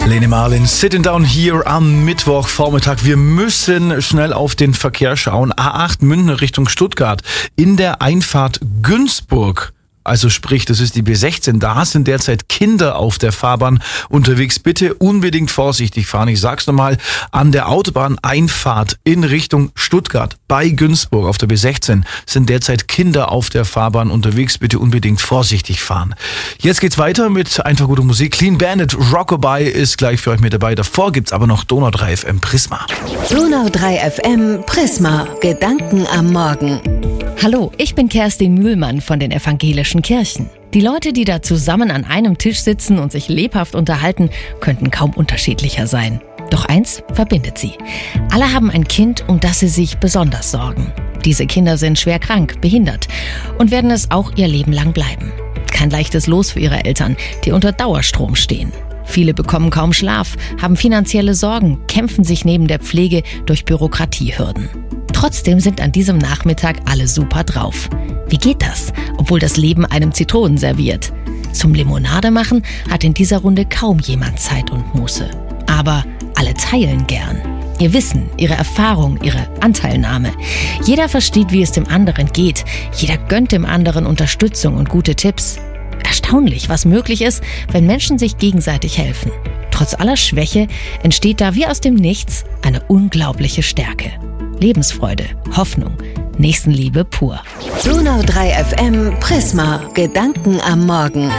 Lene Marlin, sitting down here am Mittwochvormittag. Wir müssen schnell auf den Verkehr schauen. A8 München Richtung Stuttgart. In der Einfahrt Günzburg, also sprich, das ist die B16, da sind derzeit Kinder auf der Fahrbahn unterwegs. Bitte unbedingt vorsichtig fahren. Ich sag's nochmal, an der Autobahneinfahrt in Richtung Stuttgart bei Günzburg auf der B16 sind derzeit Kinder auf der Fahrbahn unterwegs. Bitte unbedingt vorsichtig fahren. Jetzt geht's weiter mit einfach guter Musik. Clean Bandit, Rockabye ist gleich für euch mit dabei. Davor gibt's aber noch Donau 3 FM Prisma. Donau 3 FM Prisma, Gedanken am Morgen. Hallo, ich bin Kerstin Mühlmann von den Evangelischen Kirchen. Die Leute, die da zusammen an einem Tisch sitzen und sich lebhaft unterhalten, könnten kaum unterschiedlicher sein. Doch eins verbindet sie. Alle haben ein Kind, um das sie sich besonders sorgen. Diese Kinder sind schwer krank, behindert und werden es auch ihr Leben lang bleiben. Kein leichtes Los für ihre Eltern, die unter Dauerstrom stehen. Viele bekommen kaum Schlaf, haben finanzielle Sorgen, kämpfen sich neben der Pflege durch Bürokratiehürden. Trotzdem sind an diesem Nachmittag alle super drauf. Wie geht das, obwohl das Leben einem Zitronen serviert? Zum Limonade machen hat in dieser Runde kaum jemand Zeit und Muße. Aber alle teilen gern. Ihr Wissen, ihre Erfahrung, ihre Anteilnahme. Jeder versteht, wie es dem anderen geht. Jeder gönnt dem anderen Unterstützung und gute Tipps. Erstaunlich, was möglich ist, wenn Menschen sich gegenseitig helfen. Trotz aller Schwäche entsteht da wie aus dem Nichts eine unglaubliche Stärke. Lebensfreude, Hoffnung, Nächstenliebe pur. Donau 3 FM Prisma, Gedanken am Morgen.